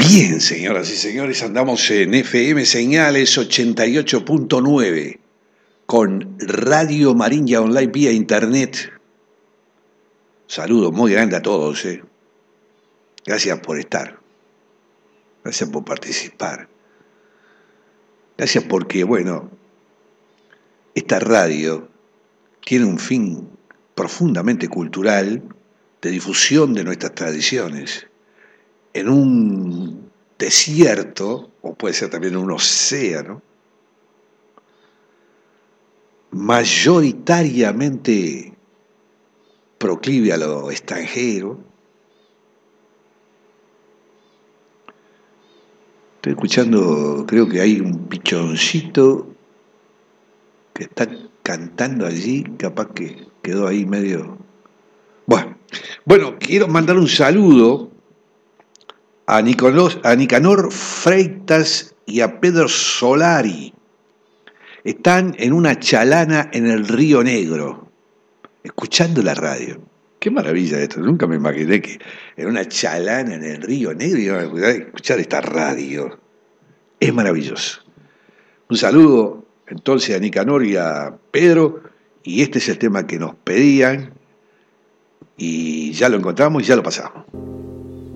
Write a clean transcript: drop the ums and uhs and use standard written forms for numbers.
Bien, señoras y señores, andamos en FM Señales 88.9 con Radio Marinha Online vía Internet. Saludo muy grande a todos. Gracias por estar. Gracias por participar. Gracias porque, bueno, esta radio tiene un fin profundamente cultural de difusión de nuestras tradiciones. En un desierto, o puede ser también un océano, mayoritariamente proclive a lo extranjero. Estoy escuchando, creo que hay un pichoncito que está cantando allí, capaz que quedó ahí medio... Bueno, quiero mandar un saludo a Nicanor Freitas y a Pedro Solari. Están en una chalana en el Río Negro, escuchando la radio. Qué maravilla esto, nunca me imaginé que en una chalana en el Río Negro iban a escuchar esta radio. Es maravilloso. Un saludo entonces a Nicanor y a Pedro, y este es el tema que nos pedían, y ya lo encontramos y ya lo pasamos.